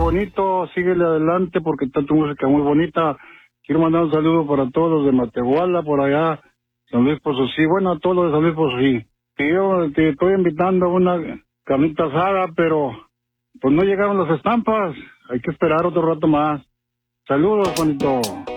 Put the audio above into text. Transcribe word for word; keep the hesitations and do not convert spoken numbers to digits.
bonito, síguele adelante porque está tu música muy bonita. Quiero mandar un saludo para todos los de Matehuala, por allá, San Luis Potosí, bueno, a todos los de San Luis Potosí. Y yo te estoy invitando a una carnita asada, pero pues no llegaron las estampas, hay que esperar otro rato más. Saludos, Juanito.